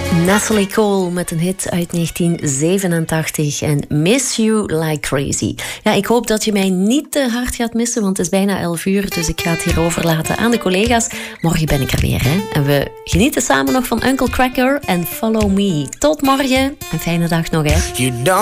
Natalie Cole met een hit uit 1987 en Miss You Like Crazy. Ja, ik hoop dat je mij niet te hard gaat missen, want het is bijna 11 uur, dus ik ga het hier overlaten aan de collega's. Morgen ben ik er weer, hè. En we genieten samen nog van Uncle Cracker en Follow Me. Tot morgen en fijne dag nog, hè.